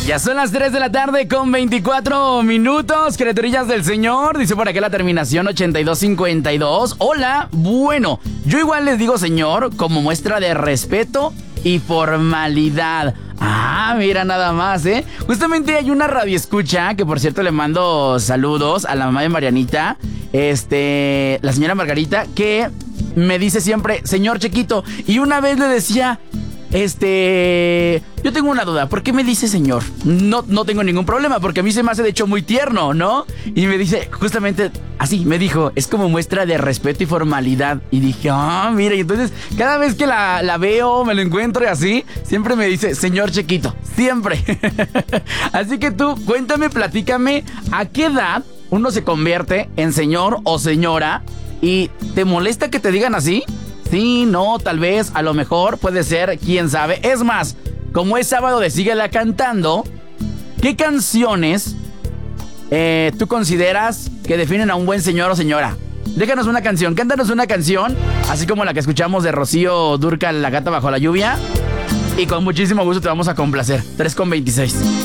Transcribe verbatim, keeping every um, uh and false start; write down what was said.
Ya son las tres de la tarde con veinticuatro minutos, criaturillas del Señor. Dice por acá la terminación ochenta y dos cincuenta y dos. Hola, bueno, yo igual les digo Señor como muestra de respeto y formalidad. Ah, mira nada más, ¿eh? Justamente hay una radioescucha, que por cierto le mando saludos a la mamá de Marianita, este, la señora Margarita, que me dice siempre, Señor Chiquito, y una vez le decía... Este... Yo tengo una duda, ¿por qué me dice señor? No, no tengo ningún problema, porque a mí se me hace de hecho muy tierno, ¿no? Y me dice, justamente así, me dijo, es como muestra de respeto y formalidad. Y dije, ah, mira, y entonces cada vez que la, la veo, me lo encuentro y así, siempre me dice, señor Chiquito, siempre. Así que tú, cuéntame, platícame, ¿a qué edad uno se convierte en señor o señora? ¿Y te molesta que te digan así? Sí, no, tal vez, a lo mejor, puede ser, quién sabe. Es más, como es sábado de Síguela Cantando, ¿qué canciones eh, tú consideras que definen a un buen señor o señora? Déjanos una canción, cántanos una canción, así como la que escuchamos de Rocío Dúrcal, La Gata Bajo la Lluvia, y con muchísimo gusto te vamos a complacer. tres con veintiséis.